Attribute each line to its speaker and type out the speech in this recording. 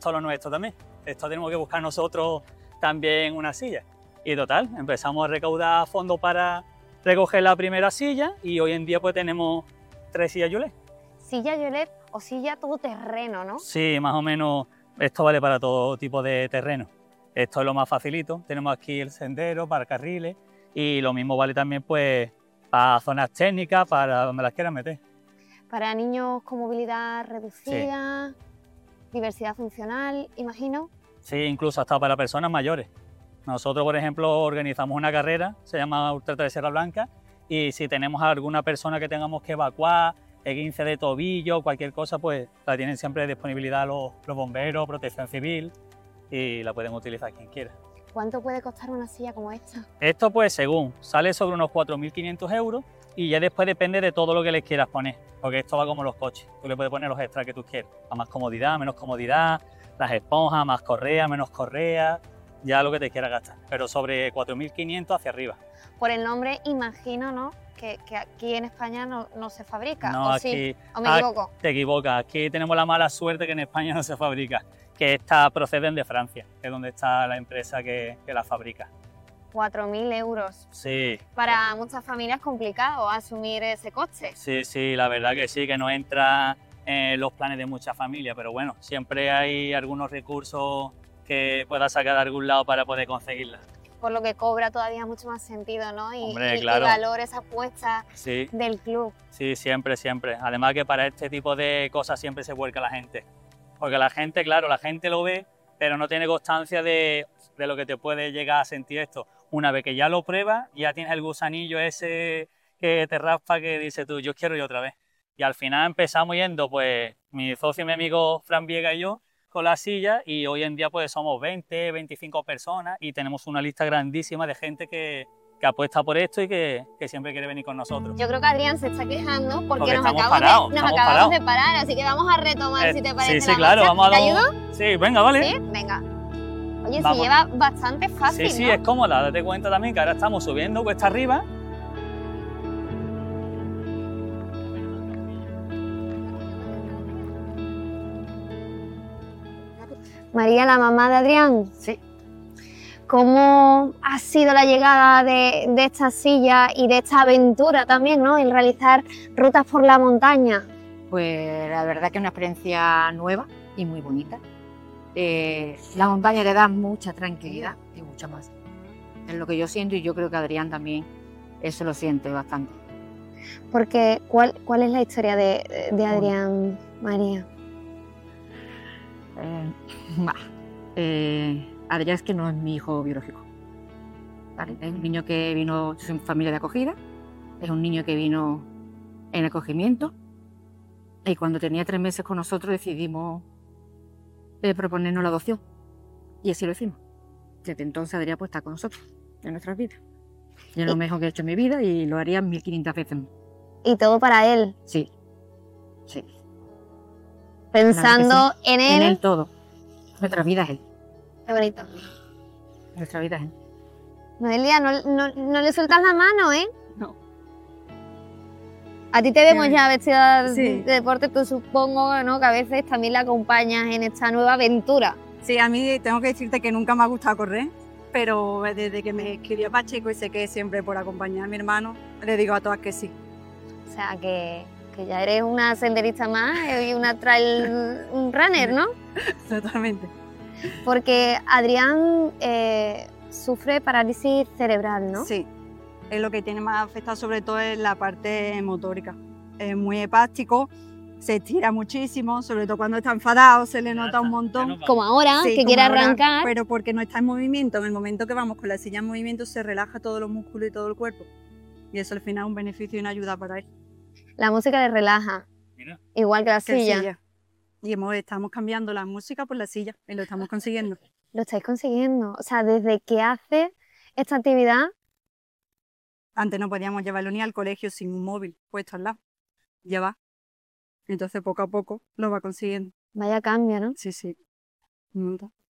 Speaker 1: esto es lo nuestro también. Esto tenemos que buscar nosotros también una silla. Y total, empezamos a recaudar fondos para recoger la primera silla y hoy en día pues tenemos 3 sillas Yulet.
Speaker 2: Silla Yulet o silla todoterreno, ¿no?
Speaker 1: Sí, más o menos esto vale para todo tipo de terreno. Esto es lo más facilito. Tenemos aquí el sendero para carriles y lo mismo vale también pues para zonas técnicas, para donde las quieras meter.
Speaker 2: Para niños con movilidad reducida, sí. Diversidad funcional, imagino.
Speaker 1: Sí, incluso hasta para personas mayores. Nosotros, por ejemplo, organizamos una carrera, se llama Ultra Trail Sierra Blanca, y si tenemos a alguna persona que tengamos que evacuar, esguince de tobillo, cualquier cosa, pues la tienen siempre de disponibilidad los bomberos, Protección Civil, y la pueden utilizar quien quiera.
Speaker 2: ¿Cuánto puede costar una silla como esta?
Speaker 1: Esto pues según, sale sobre unos 4.500 euros y ya después depende de todo lo que les quieras poner, porque esto va como los coches, tú le puedes poner los extras que tú quieras, a más comodidad, menos comodidad, las esponjas, más correa, menos correa, ya lo que te quieras gastar, pero sobre 4.500 hacia arriba.
Speaker 2: Por el nombre imagino, ¿no?, que aquí en España no se fabrica,
Speaker 1: no,
Speaker 2: ¿o
Speaker 1: aquí,
Speaker 2: sí? ¿O me equivoco?
Speaker 1: Te equivocas, aquí tenemos la mala suerte que en España no se fabrica, que estas proceden de Francia, que es donde está la empresa que la fabrica.
Speaker 2: 4.000 euros.
Speaker 1: Sí.
Speaker 2: Para muchas familias es complicado asumir ese coste.
Speaker 1: Sí, la verdad que sí, que no entra en los planes de muchas familias, pero bueno, siempre hay algunos recursos que puedas sacar de algún lado para poder conseguirla.
Speaker 2: Por lo que cobra todavía mucho más sentido, ¿no?
Speaker 1: Hombre, claro.
Speaker 2: Y valor esa apuesta
Speaker 1: sí.
Speaker 2: del club.
Speaker 1: Sí, siempre. Además que para este tipo de cosas siempre se vuelca la gente. Porque la gente, claro, la gente lo ve, pero no tiene constancia de lo que te puede llegar a sentir esto. Una vez que ya lo pruebas, ya tienes el gusanillo ese que te raspa, que dices tú, yo quiero ir otra vez. Y al final empezamos yendo, pues, mi socio y mi amigo Fran Viega y yo, con la silla, y hoy en día pues somos 20, 25 personas y tenemos una lista grandísima de gente que apuesta por esto y que siempre quiere venir con nosotros.
Speaker 2: Yo creo que Adrián se está quejando porque nos
Speaker 1: acabamos
Speaker 2: de parar, así que vamos a retomar si te parece.
Speaker 1: Sí, claro, vamos a
Speaker 2: ¿Te ayudo?
Speaker 1: Sí, venga, vale.
Speaker 2: Sí, venga. Oye, se lleva bastante fácil,
Speaker 1: Sí,
Speaker 2: ¿no?
Speaker 1: es cómoda, date cuenta también que ahora estamos subiendo cuesta arriba.
Speaker 2: María, la mamá de Adrián.
Speaker 3: Sí.
Speaker 2: ¿Cómo ha sido la llegada de esta silla y de esta aventura también, ¿no?, en realizar rutas por la montaña?
Speaker 3: Pues la verdad que es una experiencia nueva y muy bonita. La montaña te da mucha tranquilidad y mucha más. Es lo que yo siento y yo creo que Adrián también eso lo siente bastante.
Speaker 2: Porque, ¿cuál es la historia de Adrián, María?
Speaker 3: Adrián es que no es mi hijo biológico, ¿vale? Es un niño que vino, es una familia de acogida, es un niño que vino en acogimiento y cuando tenía 3 meses con nosotros decidimos proponernos la adopción y así lo hicimos. Desde entonces Adrián pues está con nosotros en nuestras vidas. Y es lo mejor que he hecho en mi vida y lo haría 1500 veces más.
Speaker 2: ¿Y todo para él?
Speaker 3: Sí.
Speaker 2: Pensando en él.
Speaker 3: En él todo. Nuestra vida es él.
Speaker 2: Qué bonito.
Speaker 3: Nuestra vida es él.
Speaker 2: Noelia, no le sueltas la mano, ¿eh?
Speaker 3: No.
Speaker 2: A ti te vemos ya vestida
Speaker 4: Sí.
Speaker 2: de deporte, tú supongo, ¿no?, que a veces también la acompañas en esta nueva aventura.
Speaker 4: Sí, a mí tengo que decirte que nunca me ha gustado correr, pero desde que me escribió Pacheco y sé que siempre por acompañar a mi hermano, le digo a todas que sí.
Speaker 2: O sea, que ya eres una senderista más y una trail runner, ¿no?
Speaker 4: Totalmente.
Speaker 2: Porque Adrián sufre parálisis cerebral, ¿no?
Speaker 4: Sí, es lo que tiene más afectado sobre todo es la parte motórica. Es muy hepático, se estira muchísimo, sobre todo cuando está enfadado se le nota un montón.
Speaker 2: Como ahora,
Speaker 4: Sí,
Speaker 2: que
Speaker 4: como
Speaker 2: quiere
Speaker 4: ahora,
Speaker 2: arrancar.
Speaker 4: pero porque no está en movimiento, en el momento que vamos con la silla en movimiento se relaja todos los músculos y todo el cuerpo. Y eso al final es un beneficio y una ayuda para él.
Speaker 2: La música le relaja,
Speaker 1: Mira.
Speaker 2: igual que la
Speaker 4: Que
Speaker 2: silla.
Speaker 4: Y estamos cambiando la música por la silla y lo estamos consiguiendo.
Speaker 2: Lo estáis consiguiendo. O sea, desde que hace esta actividad,
Speaker 4: Antes no podíamos llevarlo ni al colegio sin un móvil puesto al lado. Ya va. Entonces poco a poco lo va consiguiendo.
Speaker 2: vaya cambio, ¿no?
Speaker 4: Sí.